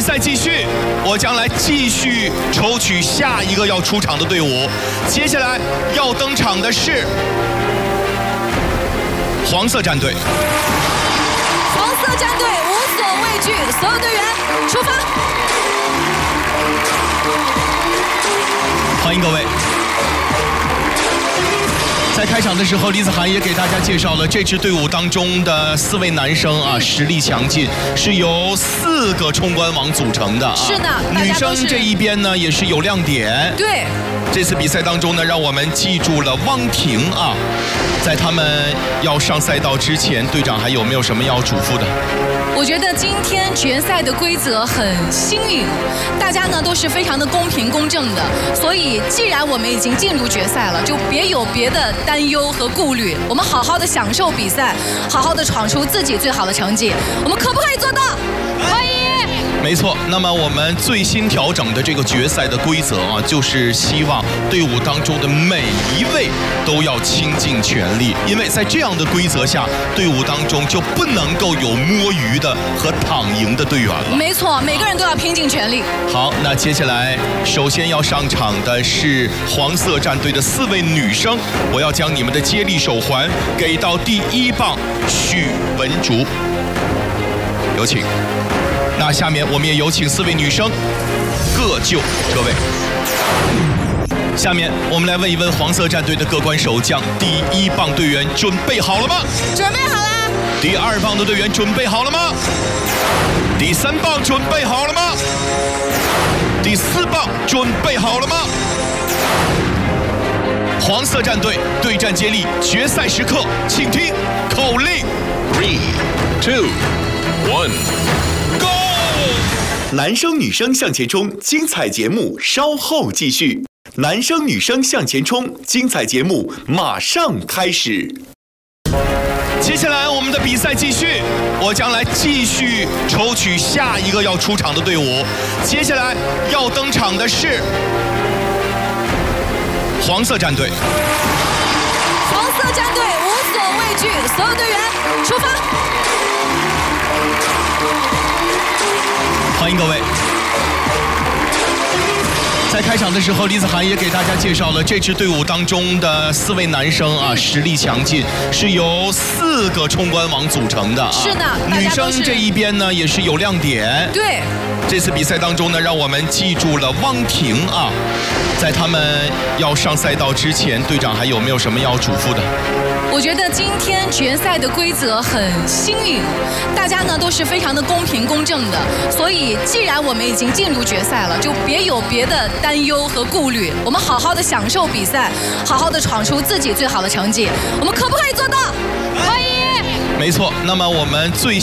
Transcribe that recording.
赛继续，我将来继续抽取下一个要出场的队伍。接下来要登场的是黄色战队。 黄色战队无所畏惧，所有队员出发！ 欢迎各位。在开场的时候，李子涵也给大家介绍了这支队伍当中的4位男生啊，实力强劲，是由4个冲关王组成的啊。 是的， 女生这一边呢也是有亮点。 对， 这次比赛当中呢，让我们记住了汪婷啊。在他们要上赛道之前，队长还有没有什么要嘱咐的？ 我觉得今天决赛的规则很新颖，大家呢都是非常的公平公正的，所以既然我们已经进入决赛了，就别有别的担忧和顾虑，我们好好的享受比赛，好好的闯出自己最好的成绩，我们可不可以做到？可以。 没错，那么我们最新调整的这个决赛的规则啊，就是希望队伍当中的每一位都要倾尽全力，因为在这样的规则下，队伍当中就不能够有摸鱼的和躺赢的队员了。 没错，每个人都要拼尽全力。 好，那接下来首先要上场的是黄色战队的4位女生，我要将你们的接力手环给到第1棒许文竹，有请。那下面我们也有请4位女生各就各位。下面我们来问一问黄色战队的各关守将，第1棒队员准备好了吗？ 准备好了。 第2棒的队员准备好了吗？第3棒准备好了吗？第4棒准备好了吗？黄色战队对战接力决赛时刻，请听口令 ：3、2、1。男生女生向前冲，精彩节目稍后继续。男生女生向前冲，精彩节目马上开始。接下来我们的比赛继续，我将来继续抽取下一个要出场的队伍。接下来要登场的是黄色战队。 黄色战队无所畏惧，所有队员出发！ 欢迎各位。在开场的时候，李子涵也给大家介绍了这支队伍当中的4位男生啊，实力强劲，是由4个冲关王组成的啊。 是的， 女生这一边呢也是有亮点。 对， 这次比赛当中呢，让我们记住了汪婷啊。在他们要上赛道之前，队长还有没有什么要嘱咐的？ 我觉得今天决赛的规则很新颖，大家呢都是非常的公平公正的，所以既然我们已经进入决赛了，就别有别的担忧和顾虑，我们好好的享受比赛，好好的闯出自己最好的成绩，我们可不可以做到？可以。 没错，那么我们最